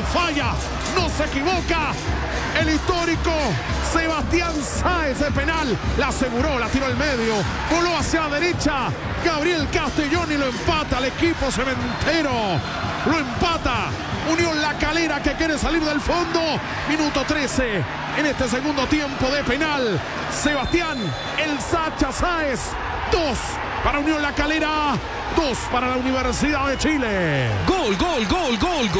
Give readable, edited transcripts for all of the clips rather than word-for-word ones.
falla, no se equivoca. El histórico Sebastián Sáez de penal. La aseguró, la tiró al medio. Voló hacia la derecha. Gabriel Castellón y lo empata al equipo cementero. Lo empata Unión La Calera, que quiere salir del fondo. Minuto 13 en este segundo tiempo de penal. Sebastián El Sacha Sáez. 2 para Unión La Calera, 2 para la Universidad de Chile. Gol, gol, gol, gol,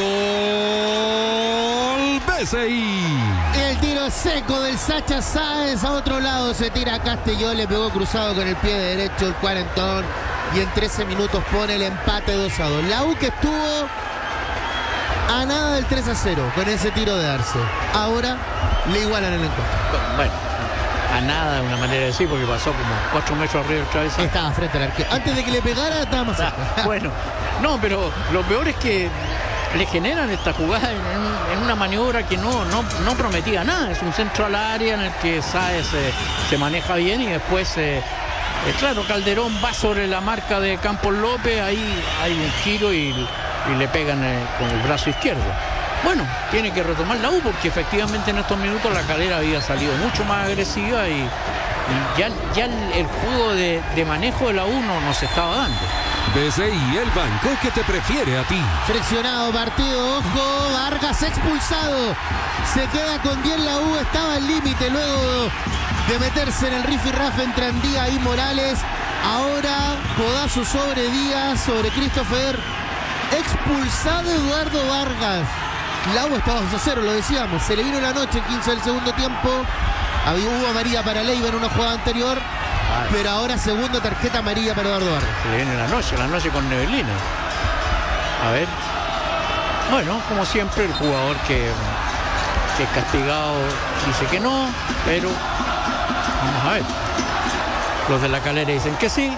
gol. BCI. El tiro seco del Sacha Sáez. A otro lado se tira Castellón. Le pegó cruzado con el pie derecho el cuarentón. Y en 13 minutos pone el empate 2-2. La U que estuvo a nada del 3-0 con ese tiro de Arce. Ahora le igualan el encuentro. Bueno, a nada de una manera de decir, porque pasó como 4 metros arriba del travesaño. Estaba frente al arquero. Antes de que le pegara, estaba más cerca. Bueno, no, pero lo peor es que le generan esta jugada en una maniobra que no prometía nada. Es un centro al área en el que Sáez se maneja bien y después, claro, Calderón va sobre la marca de Campos López. Ahí hay un giro y le pegan con el brazo izquierdo. Bueno, tiene que retomar la U porque efectivamente en estos minutos La Calera había salido mucho más agresiva y ya el juego de manejo de la U no se estaba dando. BCI, el banco que te prefiere a ti. Friccionado partido, ojo, Vargas expulsado. Se queda con 10 la U, estaba al límite luego de meterse en el rifirrafe entre Andía y Morales. Ahora codazo sobre Díaz, sobre Christopher. Expulsado Eduardo Vargas. La U estaba 2-0, lo decíamos. Se le vino la noche, 15 del segundo tiempo. Hubo amarilla para Leiva en una jugada anterior. Pero ahora segunda tarjeta amarilla para Eduardo Vargas. Se le viene la noche con Nevelina. A ver. Bueno, como siempre, el jugador que es castigado dice que no, pero vamos a ver. Los de La Calera dicen que sí.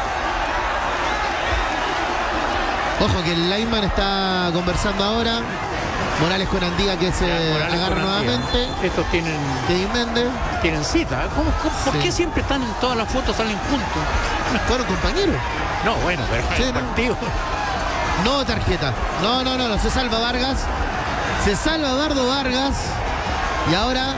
Ojo que el lineman está conversando ahora. Morales con Andía que se agarra nuevamente. Estos tienen cita. ¿Por qué siempre están en todas las fotos, salen juntos? Fueron compañeros. No, bueno, pero sí, el partido. No tarjeta. No. Se salva Vargas. Se salva Eduardo Vargas. Y ahora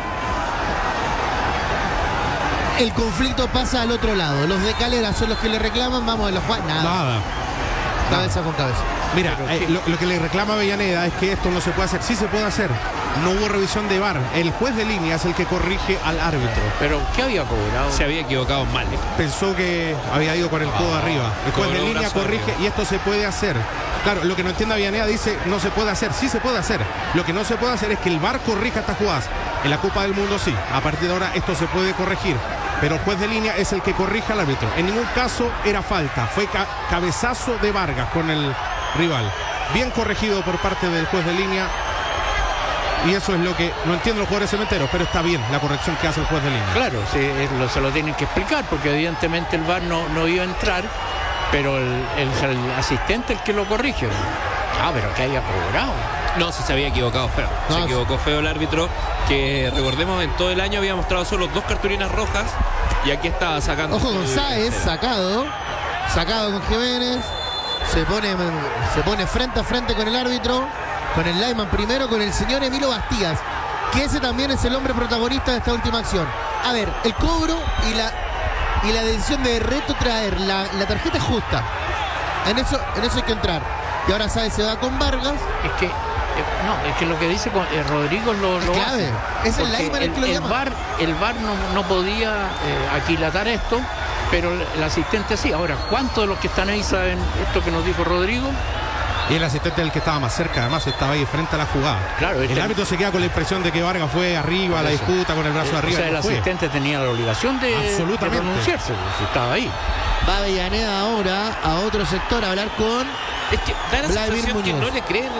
el conflicto pasa al otro lado. Los de Calera son los que le reclaman. Vamos a los Juan. Nada. Cabeza con cabeza. Mira, lo que le reclama Avellaneda es que esto no se puede hacer. Sí se puede hacer. No hubo revisión de VAR. El juez de línea es el que corrige al árbitro. Pero ¿qué había cobrado? Se había equivocado mal. Pensó que había ido con el codo arriba. El juez de línea corrige arriba. Y esto se puede hacer. Claro, lo que no entiende Avellaneda dice no se puede hacer. Sí se puede hacer. Lo que no se puede hacer es que el VAR corrija estas jugadas. En la Copa del Mundo sí. A partir de ahora esto se puede corregir. Pero el juez de línea es el que corrige al árbitro. En ningún caso era falta. Fue cabezazo de Vargas con el rival. Bien corregido por parte del juez de línea. Y eso es lo que no entiendo los jugadores cementeros, pero está bien la corrección que hace el juez de línea. Claro, sí, se lo tienen que explicar porque evidentemente el VAR no iba a entrar, pero el asistente el que lo corrige. Pero que haya cobrado. No, se había equivocado feo. Se equivocó feo el árbitro, que recordemos en todo el año había mostrado solo 2 cartulinas rojas y aquí estaba sacando. Ojo con Sáez, sacado con Jiménez. Se pone frente a frente con el árbitro, con el lineman primero, con el señor Emilio Bastías, que ese también es el hombre protagonista de esta última acción. A ver, el cobro y la decisión de retrotraer la tarjeta es justa. En eso hay que entrar. Y ahora Sáez se va con Vargas. Es que lo que dice Rodrigo lo clave. Hace. Es el lineman el que lo llama. El VAR no podía aquilatar esto, pero el asistente sí. Ahora, ¿cuántos de los que están ahí saben esto que nos dijo Rodrigo? Y el asistente del que estaba más cerca, además estaba ahí frente a la jugada. Claro, el árbitro se queda con la impresión de que Vargas fue arriba a la disputa con el brazo arriba. O sea, el asistente tenía la obligación de pronunciarse, si estaba ahí. Va Avellaneda ahora a otro sector a hablar con Es que da la Vladimir sensación Muñoz. que no le creen